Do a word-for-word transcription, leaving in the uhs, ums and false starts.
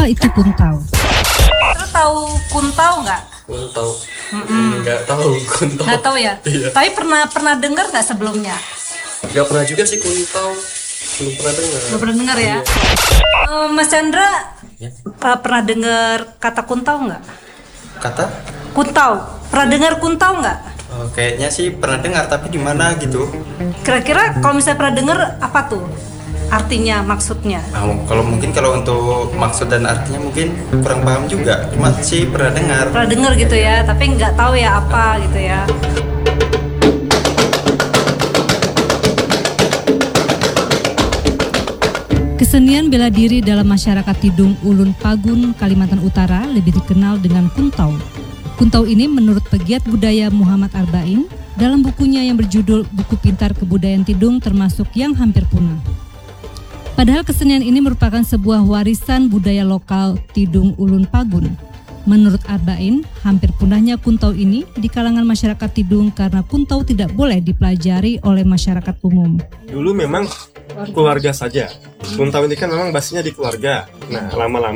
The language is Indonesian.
Apa itu kuntau? Lu tahu kuntau nggak? Kuntau. Nggak tahu kuntau. Nggak tahu ya. Iya. Tapi pernah pernah dengar nggak sebelumnya? Nggak pernah juga sih kuntau. Belum pernah dengar. Belum pernah dengar ya. Eh, Mas Chandra Ya. eh, pernah dengar kata kuntau nggak? Kata? Kuntau. Pernah dengar kuntau nggak? Oh, kayaknya sih pernah dengar tapi di mana gitu. Kira-kira kalau misalnya pernah dengar apa tuh artinya, maksudnya? Nah, kalau mungkin kalau untuk maksud dan artinya mungkin kurang paham juga. Cuma sih pernah dengar. Pernah dengar gitu ya, tapi nggak tahu ya apa gitu ya. Kesenian bela diri dalam masyarakat Tidung Ulun Pagun, Kalimantan Utara lebih dikenal dengan kuntau. Kuntau ini menurut pegiat budaya Muhammad Arba'in dalam bukunya yang berjudul Buku Pintar Kebudayaan Tidung termasuk yang hampir punah. Padahal kesenian ini merupakan sebuah warisan budaya lokal Tidung Ulun Pagun. Menurut Arba'in, hampir punahnya kuntau ini di kalangan masyarakat Tidung karena kuntau tidak boleh dipelajari oleh masyarakat umum. Dulu memang keluarga saja. Kuntau ini kan memang basisnya di keluarga. Nah, lama-lama